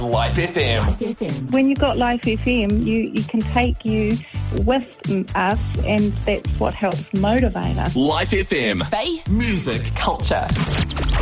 Life FM. When you've got Life FM, you can take you with us, and that's what helps motivate us. Life FM. Faith, music, culture.